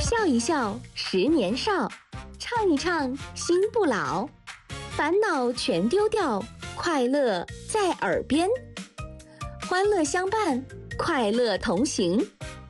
笑一笑10年少，唱一唱心不老，烦恼全丢掉，快乐在耳边，欢乐相伴，快乐同行。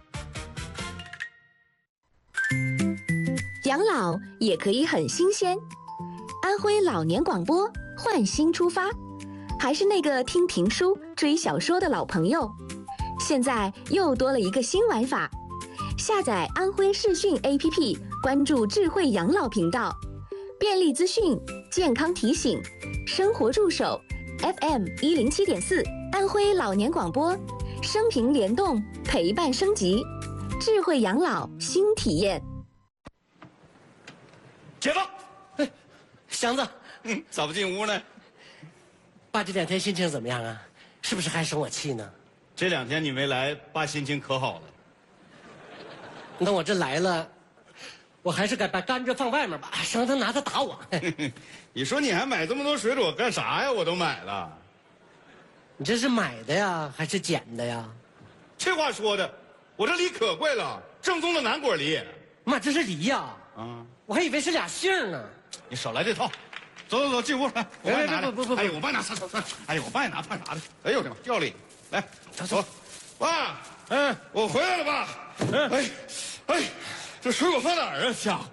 养老也可以很新鲜，安徽老年广播换新出发，还是那个听评书、追小说的老朋友，现在又多了一个新玩法。下载安徽视讯 APP， 关注智慧养老频道，便利资讯、健康提醒、生活助手 FM 107.4，安徽老年广播，生平联动，陪伴升级，智慧养老新体验。 解放！ 哎，祥子， 咋不进屋呢？ 爸这2天心情怎么样啊？是不是还生我气呢？ 这2天你没来，爸心情可好了。 那我这来了，我还是该把甘蔗放外面吧，省得他拿它打我。 你说你还买这么多水果干啥呀？我都买了。 你这是买的呀，还是捡的呀？ 这话说的，我这梨可贵了，正宗的南果梨。 妈，这是梨呀！ 啊， 我还以为是俩杏呢。 你少来这套。走走走，进屋来，我帮你拿着。 不， 哎呦，我帮你拿，算。哎呦，我帮你拿，怕啥的？哎呦我的妈，掉里。来，走。爸，我回来了，爸。哎，这水果放哪儿啊？家伙，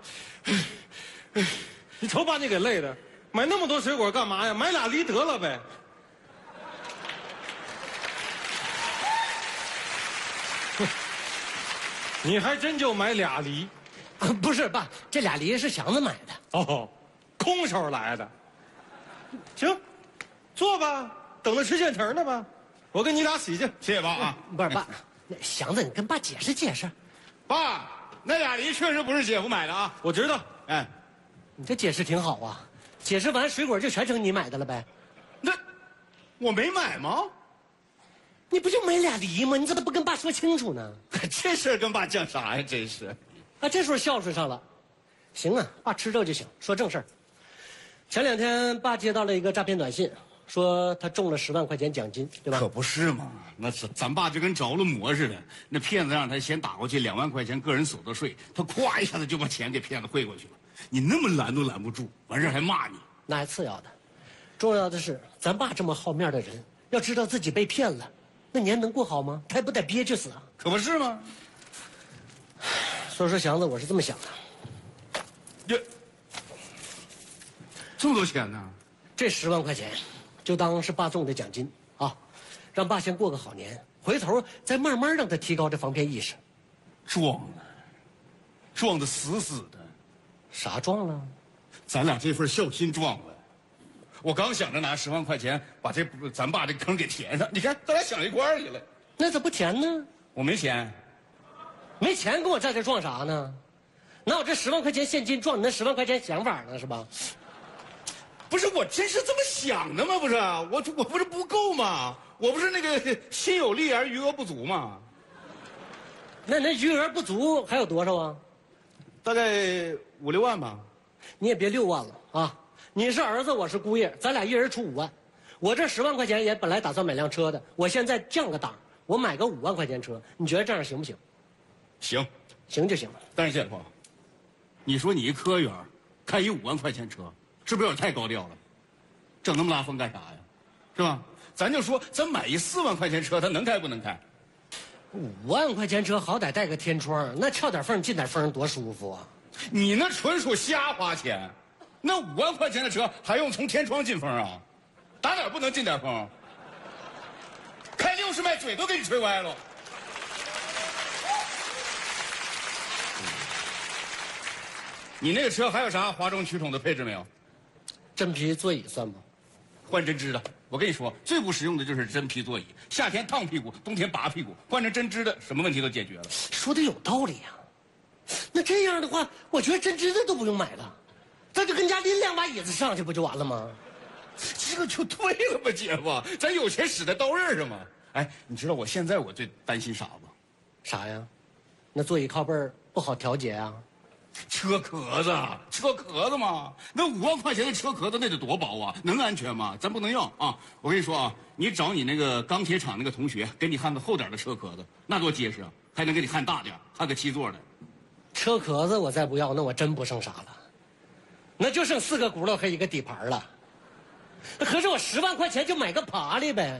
你瞅把你给累的，买那么多水果干嘛呀？买俩梨得了呗。你还真就买俩梨？ 不是爸，这俩梨是祥子买的。 哦，空手来的。行，坐吧，等着吃现成的吧。我跟你俩洗去。 谢谢爸啊。 不是爸，那祥子，你跟爸解释解释。 爸，那俩梨确实不是姐夫买的啊。 我知道。 哎， 你这解释挺好啊，解释完水果就全成你买的了呗？ 那我没买吗？ 你不就买俩梨吗？你怎么不跟爸说清楚呢？ 这事儿跟爸犟啥呀？真是。 啊，这时候孝顺上了。行啊，爸吃肉就行。说正事儿。前2天爸接到了一个诈骗短信，说他中了10万块钱奖金，对吧？ 可不是嘛，那是咱爸就跟着了魔似的。那骗子让他先打过去2万块钱个人所得税，他咵一下子就把钱给骗子汇过去了。你那么拦都拦不住，完事还骂你， 那还次要的。重要的是，咱爸这么好面的人，要知道自己被骗了，那年能过好吗？他还不得憋屈死啊？ 可不是吗？ 所以说，祥子，我是这么想的。 这么多钱呢？ 这10万块钱，就当是爸中的奖金啊，让爸先过个好年，回头再慢慢让他提高这防骗意识。 撞得死死的。 啥撞了？ 咱俩这份孝心撞了。我刚想着拿10万块钱把咱爸这坑给填上，你看咱俩想一块儿去了。 那咋不填呢？ 我没钱。 没钱跟我在这撞啥呢？拿我这10万块钱现金撞你那10万块钱想法呢是吧？ 不是，我真是这么想的吗？不是，我不是不够吗？我不是那个心有力而余额不足吗？ 那余额不足还有多少啊？ 大概5、6万吧。 你也别6万了啊！你是儿子，我是姑爷，咱俩一人出5万。我这10万块钱也本来打算买辆车的，我现在降个档，我买个5万块钱车，你觉得这样行不行？ 行， 行就行了。 但是姐夫，你说你一科员，开一5万块钱车，是不是有点太高调了？整那么拉风干啥呀？是吧？咱就说咱买一4万块钱车，它能开不能开 ？5万块钱车好歹带个天窗，那撬点缝进点风多舒服啊！ 你那纯属瞎花钱，那5万块钱的车还用从天窗进风啊？打哪不能进点风？开60迈嘴都给你吹歪了。你那个车还有啥哗众取宠的配置没有？ 真皮座椅算吗？ 换针织的。我跟你说，最不实用的就是真皮座椅，夏天烫屁股，冬天拔屁股，换成针织的，什么问题都解决了。 说的有道理呀。那这样的话，我觉得针织的都不用买了，咱就跟家拎2把椅子上去不就完了吗？ 这个就对了吧，姐夫，咱有钱使在刀刃上嘛。哎，你知道我现在最担心啥不？ 啥呀？那座椅靠背不好调节啊？ 车壳子嘛，那5万块钱的车壳子那得多薄啊，能安全吗？咱不能要啊！我跟你说啊，你找你那个钢铁厂那个同学，给你焊个厚点的车壳子，那多结实啊，还能给你焊大点，焊个7座的。 车壳子我再不要，那我真不剩啥了，那就剩4个轱辘和1个底盘了。可是我10万块钱就买个爬犁呗。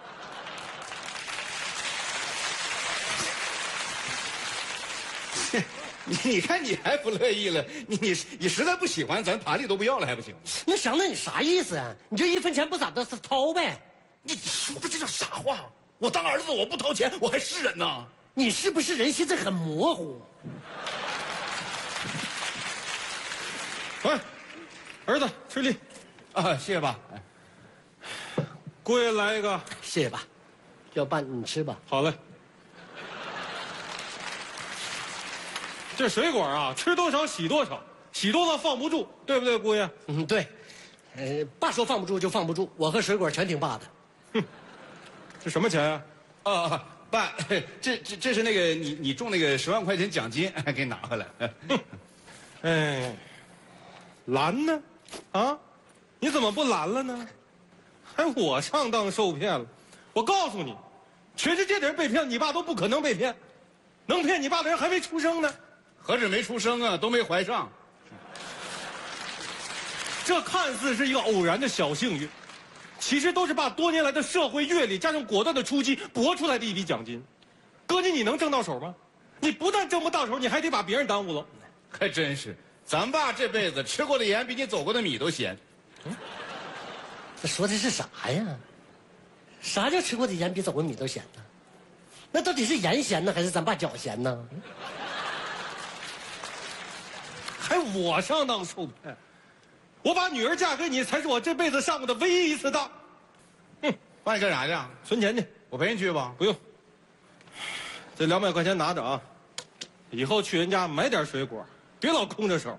你看你还不乐意了，你实在不喜欢，咱爬犁都不要了还不行？ 那祥子，你啥意思啊？你就1分钱不咋的掏呗？ 你说的这叫啥话？我当儿子我不掏钱，我还是人呐？ 你是不是人现在很模糊？ 喂，儿子吃力啊，谢谢爸。 姑爷来一个， 谢谢爸，要爸你吃吧。 好嘞。这水果啊，吃多少洗多少，洗多了放不住，对不对，姑爷？ 嗯，对。爸说放不住就放不住，我和水果全听爸的。 哼，这什么钱呀？ 啊，爸，这是那个你中那个10万块钱奖金，给拿回来。 哎，拦呢？啊，你怎么不拦了呢？还我上当受骗了？我告诉你，全世界的人被骗，你爸都不可能被骗，能骗你爸的人还没出生呢。 何止没出生啊，都没怀上。 这看似是一个偶然的小幸运，其实都是爸多年来的社会阅历加上果断的出击搏出来的一笔奖金。哥你能挣到手吗？你不但挣不到手，你还得把别人耽误了。 还真是，咱爸这辈子吃过的盐比你走过的米都咸。 这说的是啥呀？啥叫吃过的盐比走过米都咸呢？那到底是盐咸呢，还是咱爸脚咸呢？ 还我上当受骗，我把女儿嫁给你，才是我这辈子上过的唯一一次当。 爸，你干啥去？ 存钱去。 我陪你去吧。 不用，这200块钱拿着啊，以后去人家买点水果，别老空着手。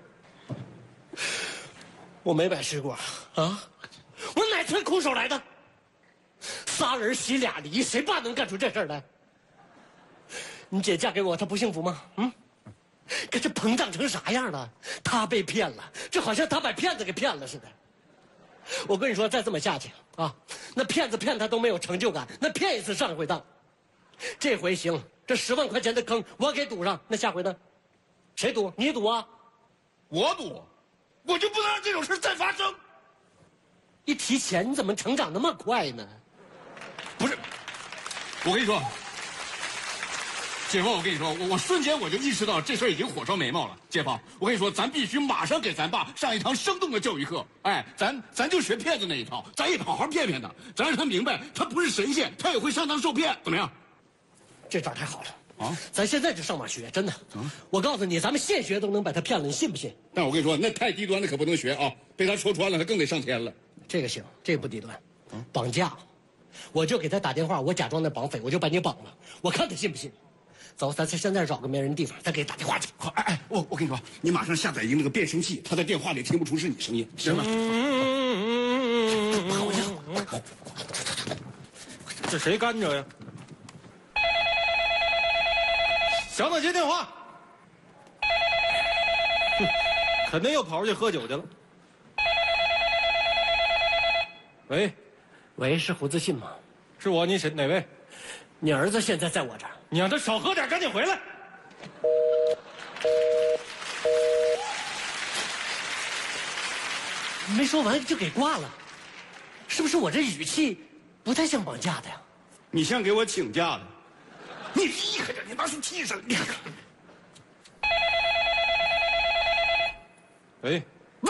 我没买水果啊，我哪天空手来的？3儿媳俩离，谁爸能干出这事儿来？你姐嫁给我，她不幸福吗？可这膨胀成啥样了？她被骗了，这好像她把骗子给骗了似的。我跟你说，再这么下去啊，那骗子骗他都没有成就感，那骗一次上一回当。这回行，这10万块钱的坑我给堵上，那下回呢？谁赌？你赌啊？ 我赌，我就不能让这种事再发生。 一提钱，你怎么成长那么快呢？ 不是，我跟你说，姐夫，我跟你说，我瞬间我就意识到这事儿已经火烧眉毛了。姐夫，我跟你说，咱必须马上给咱爸上一堂生动的教育课。哎，咱就学骗子那一套，咱也好好骗骗他，咱让他明白他不是神仙，他也会上当受骗，怎么样？ 这招太好了啊！咱现在就上网学，真的。我告诉你，咱们现学都能把他骗了，你信不信？ 但我跟你说，那太低端的可不能学啊，被他戳穿了，他更得上天了。 这个行，这个不低端。绑架，我就给他打电话，我假装那绑匪，我就把你绑了，我看他信不信。走，咱现在找个没人的地方，再给他打电话去。 好，哎，我跟你说，你马上下载一个那个变声器，他在电话里听不出是你声音，行吗？ 跑去！ 这谁干着呀？小子接电话，肯定又跑出去喝酒去了。喂， 喂，是胡自信吗？ 是我，你是哪位？ 你儿子现在在我这儿， 你让他少喝点，赶紧回来。 没说完就给挂了，是不是我这语气不太像绑架的呀？ 你像给我请假的，你厉害点，你拿出替身，你看看。 喂，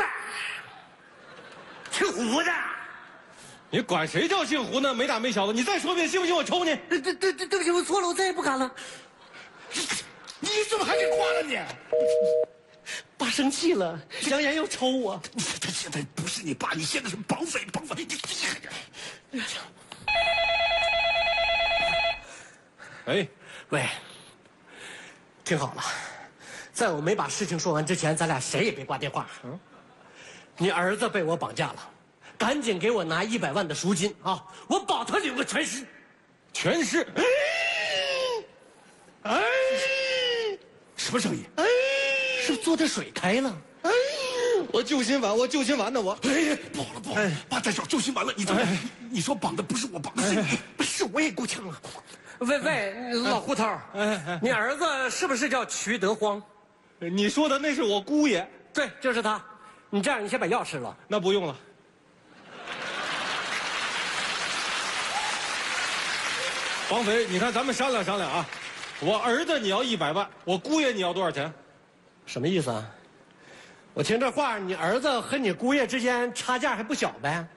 姓胡的。 你管谁叫姓胡呢？没大没小的，你再说遍，信不信我抽你？ 对不起，我错了，我再也不敢了。 你怎么还给挂了你？ 爸生气了，扬言要抽我。 他现在不是你爸，你现在是绑匪，你厉害点。 喂， 喂，听好了，在我没把事情说完之前，咱俩谁也别挂电话。你儿子被我绑架了，赶紧给我拿100万的赎金啊！我保他领个全尸。 全尸。 哎，什么声音？哎， 是坐的水开了。 哎，我救心丸，呢我。 哎，不好了，不好了，爸在找救心丸了。你怎么？你说绑的不是我，绑的是你。 是我也够呛了。喂，老胡头，你儿子是不是叫瞿德荒？ 你说的那是我姑爷。 对，就是他。你这样，你先把药吃了。 那不用了。王肥，你看咱们商量商量啊，我儿子你要100万，我姑爷你要多少钱？ 什么意思啊？我听这话，你儿子和你姑爷之间差价还不小呗？